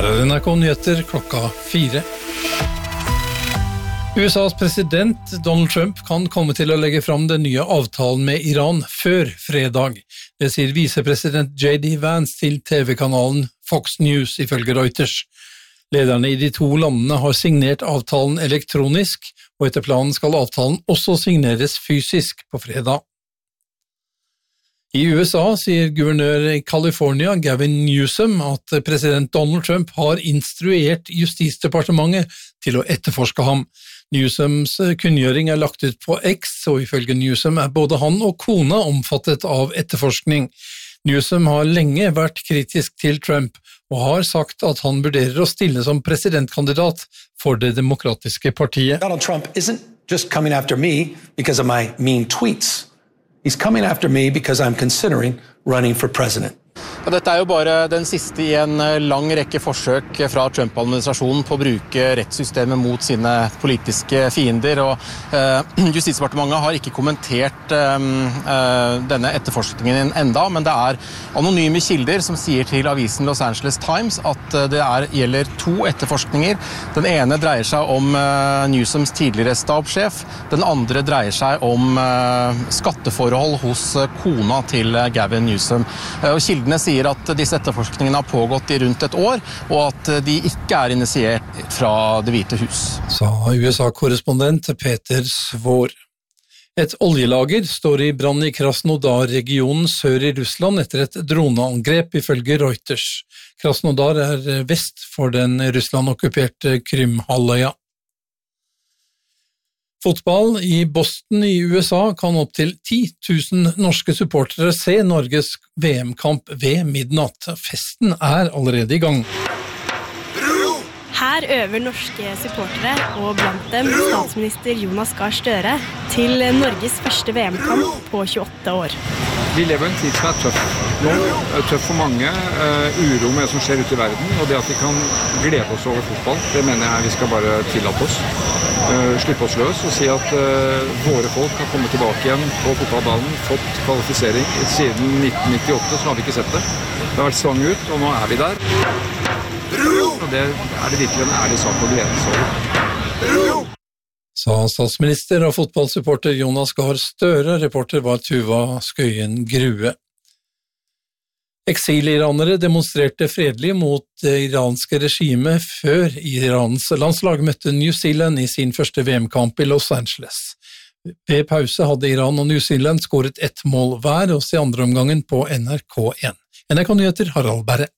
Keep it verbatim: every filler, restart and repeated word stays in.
Her er N R K Nyheter klokka fire. U S A's president Donald Trump kan komme til å legge fram den nye avtalen med Iran før fredag. Det sier visepresident J D Vance til T V-kanalen Fox News ifølge Reuters. Lederne i de to landene har signert avtalen elektronisk, og etter planen skal avtalen også signeres fysisk på fredag. I U S A sier guvernør i California, Gavin Newsom, at president Donald Trump har instruert Justisdepartementet til å etterforske ham. Newsoms kunngjøring er lagt ut på X, og ifølge Newsom er både han og kona omfattet av etterforskning. Newsom har lenge vært kritisk til Trump, og har sagt at han vurderer å stille som presidentkandidat for det demokratiske partiet. Donald Trump isn't just coming after me because of my mean tweets. He's coming after me because I'm considering running for president. Ja, dette er jo bare den siste i en lang rekke forsøk fra Trump-administrasjonen på å bruke rettssystemet mot sine politiske fiender, og eh, Justisdepartementet har ikke kommentert eh, denne etterforskningen enda, men det er anonyme kilder som sier til avisen Los Angeles Times at det er, gjelder to etterforskninger. Den ene dreier seg om eh, Newsoms tidligere stabssjef, den andre dreier seg om eh, skatteforhold hos kona til Gavin Newsom. Eh, og kildene sier at disse etterforskningene har pågått i rundt et år, og at de ikke er initiert fra Det hvite hus. Sa U S A-korrespondent Peter Svår. Et oljelager står i brann i Krasnodar-regionen sør i Russland etter et droneangrep ifølge Reuters. Krasnodar er vest for den Russland-okkuperte Krymhalvøya. Fotball i Boston i U S A kan opp til ti tusen norske supportere se Norges V M-kamp ved midnatt. Festen er allerede i gang. Her øver norske supportere, og blant dem statsminister Jonas Gahr Støre, til Norges første V M-kamp på tjueåtte år. Vi lever en tid som er tøff nå, tøff for mange, uh, uro med det som skjer ute i verden, og det at vi kan glede oss over fotball, det mener jeg vi skal bare tillate oss. Uh, slippe oss løs og si at uh, våre folk har kommet tilbake igjen på fotballbanen, fått kvalifisering. Siden nitten nittiåtte så har vi ikke sett det. Det har vært svang ut, og nå er vi der. Og det er det virkelig en ærlig sak å glede seg over. Sa statsminister og fotballsupporter Jonas Gahr Støre, reporter var Tuva Skøyen Grue. Eksiliranere demonstrerte fredelig mot det iranske regimet før Irans landslag møtte New Zealand i sin første V M-kamp i Los Angeles. Ved pause hadde Iran og New Zealand skåret ett mål hver, og se andre omgangen på N R K en. N R K Nyheter, Harald Berre.